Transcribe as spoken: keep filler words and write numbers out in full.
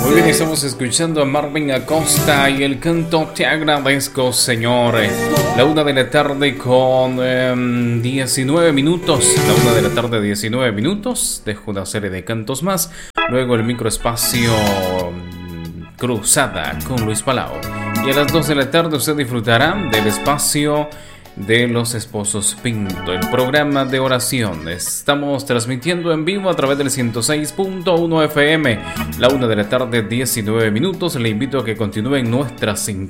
Muy bien, estamos escuchando a Marvin Acosta y el canto Te agradezco, Señor. La una de la tarde con eh, diecinueve minutos. La una de la tarde, diecinueve minutos. Dejo una serie de cantos más. Luego el microespacio Cruzada con Luis Palau. Y a las dos de la tarde usted disfrutará del espacio de los esposos Pinto, el programa de oración. Estamos transmitiendo en vivo a través del ciento seis punto uno F M. La una de la tarde, diecinueve minutos. Le invito a que continúe en nuestra sintonía.